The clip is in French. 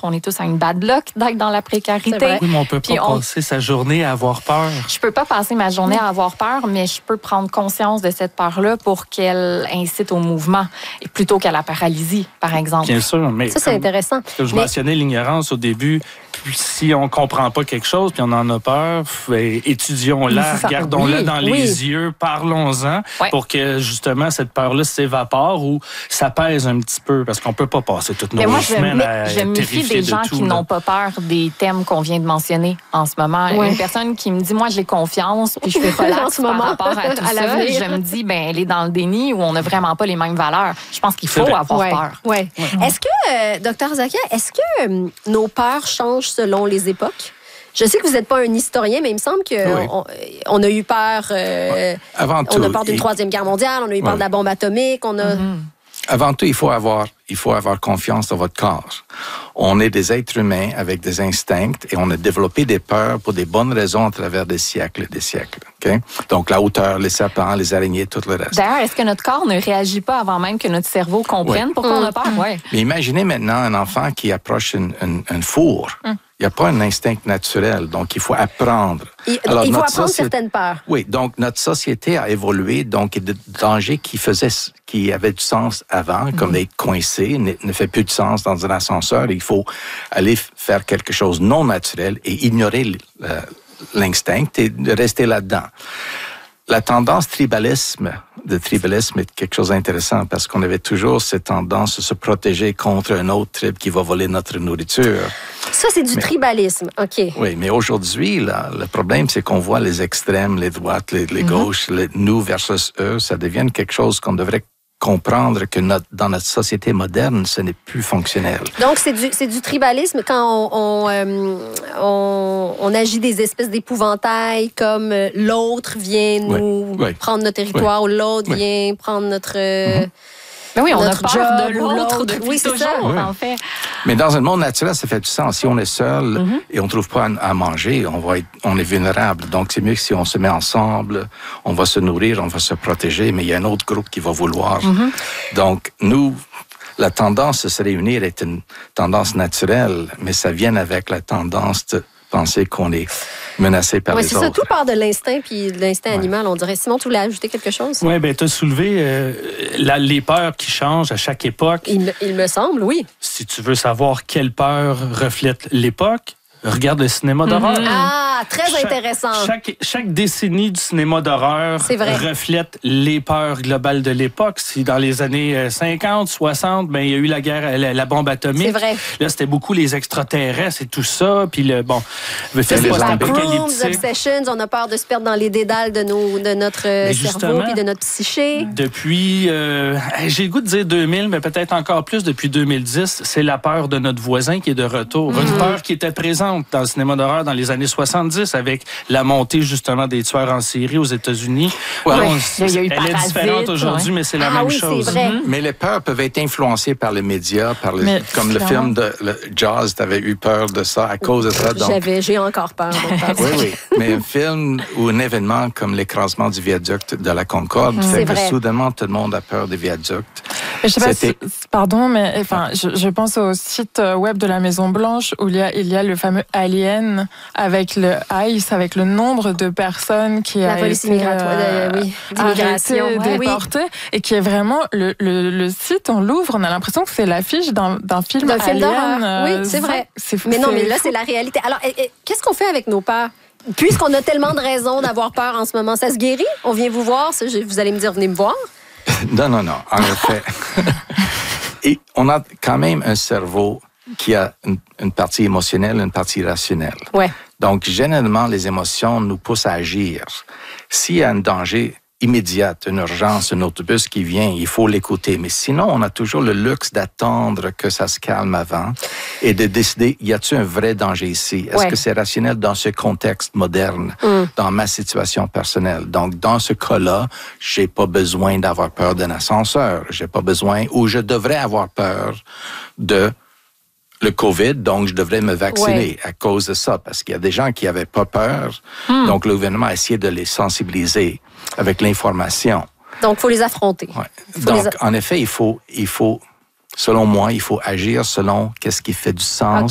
On est tous à une bad luck d'être dans la précarité. Oui, mais on peut pas passer sa journée à avoir peur. Je peux pas passer ma journée à avoir peur, mais je peux prendre conscience de cette peur-là pour qu'elle incite au mouvement, et plutôt qu'à la paralysie, par exemple. Bien sûr, mais ça, c'est intéressant. Je mentionnais l'ignorance au début. Si on comprend pas quelque chose, puis on en a peur, étudions-la, regardons-la dans les yeux, parlons-en, pour que justement cette peur-là s'évapore ou s'apaise un petit peu, parce qu'on peut pas passer toute nos semaines à je me méfie des gens qui n'ont pas peur des thèmes qu'on vient de mentionner en ce moment. Une personne qui me dit, moi, j'ai confiance, puis je fais relax par rapport à tout ça, je me dis, elle est dans le déni où on n'a vraiment pas les mêmes valeurs. Je pense qu'il faut avoir peur. Ouais. Est-ce que, Dr. Zakia, est-ce que nos peurs changent selon les époques? Je sais que vous n'êtes pas un historien, mais il me semble qu'on a eu peur. Avant tout, on a peur d'une Troisième Guerre mondiale, on a eu peur de la bombe atomique, Avant tout, il faut avoir confiance dans votre corps. On est des êtres humains avec des instincts et on a développé des peurs pour des bonnes raisons à travers des siècles et des siècles. Okay? Donc, la hauteur, les serpents, les araignées, tout le reste. D'ailleurs, est-ce que notre corps ne réagit pas avant même que notre cerveau comprenne pourquoi on a peur? Mais imaginez maintenant un enfant qui approche un four. Il n'y a pas un instinct naturel, donc il faut apprendre. Il faut apprendre certaines peurs. Oui, donc notre société a évolué, donc il y a des dangers qui avaient du sens avant, comme être coincé, ne fait plus de sens dans un ascenseur. Il faut aller faire quelque chose de non naturel et ignorer l'instinct et rester là-dedans. La tendance tribalisme est quelque chose d'intéressant parce qu'on avait toujours cette tendance de se protéger contre un autre tribe qui va voler notre nourriture. Ça, c'est du tribalisme, OK. Oui, mais aujourd'hui, le problème, c'est qu'on voit les extrêmes, les droites, les gauches, les nous versus eux, ça devient quelque chose qu'on devrait comprendre que dans notre société moderne, ce n'est plus fonctionnel. Donc, c'est du tribalisme quand on agit des espèces d'épouvantails comme l'autre vient nous prendre notre territoire ou l'autre vient prendre notre... Mais oui, on a notre peur de l'autre depuis c'est toujours, ça. en fait. Mais dans un monde naturel, ça fait du sens. Si on est seul et on ne trouve pas à manger, on est vulnérable. Donc, c'est mieux que si on se met ensemble, on va se nourrir, on va se protéger, mais il y a un autre groupe qui va vouloir. Donc, nous, la tendance de se réunir est une tendance naturelle, mais ça vient avec la tendance de penser qu'on est menacé par les autres. C'est ça, tout part de l'instinct puis de l'instinct animal, on dirait. Simon, tu voulais ajouter quelque chose? Oui, bien, tu as soulevé les peurs qui changent à chaque époque. Il me semble, oui. Si tu veux savoir quelle peur reflète l'époque, regarde le cinéma d'horreur. Ah, très intéressant. Chaque décennie du cinéma d'horreur reflète les peurs globales de l'époque. Si dans les années 50, 60, il y a eu la guerre, la bombe atomique. C'est vrai. Là, c'était beaucoup les extraterrestres et tout ça. Puis le Obsessions, on a peur de se perdre dans les dédales de notre cerveau et de notre psyché. Depuis, j'ai le goût de dire 2000, mais peut-être encore plus depuis 2010, c'est la peur de notre voisin qui est de retour. Une peur qui était présente dans le cinéma d'horreur dans les années 70 avec la montée justement des tueurs en série aux États-Unis. Elle est différente aujourd'hui, mais c'est la même chose. C'est vrai. Mais les peurs peuvent être influencées par les médias, comme le film de Jaws, tu avais eu peur de ça à cause de ça. J'ai encore peur. Oui. Mais un film ou un événement comme l'écrasement du viaduc de la Concorde fait que soudainement tout le monde a peur des viaducs. Je sais pas pardon, mais je pense au site web de la Maison Blanche où il y a le fameux Alien avec le ICE, avec le nombre de personnes qui a été arrêtées, déportées, et qui est vraiment le site, on l'ouvre, on a l'impression que c'est l'affiche d'un film Alien. Oui, c'est vrai. Mais là, c'est la réalité. Alors, qu'est-ce qu'on fait avec nos peurs? Puisqu'on a tellement de raisons d'avoir peur en ce moment, ça se guérit? On vient vous voir? Vous allez me dire, venez me voir? Non. En effet. Et on a quand même un cerveau qui a une partie émotionnelle, une partie rationnelle. Ouais. Donc, généralement, les émotions nous poussent à agir. S'il y a un danger immédiat, une urgence, un autobus qui vient, il faut l'écouter. Mais sinon, on a toujours le luxe d'attendre que ça se calme avant et de décider, y a-t-il un vrai danger ici? Est-ce que c'est rationnel dans ce contexte moderne, dans ma situation personnelle? Donc, dans ce cas-là, j'ai pas besoin d'avoir peur d'un ascenseur. J'ai pas besoin, ou je devrais avoir peur de le COVID, donc je devrais me vacciner à cause de ça, parce qu'il y a des gens qui n'avaient pas peur. Donc, le gouvernement a essayé de les sensibiliser avec l'information. Donc, il faut les affronter. Donc, en effet, il faut, selon moi, il faut agir selon qu'est-ce qui fait du sens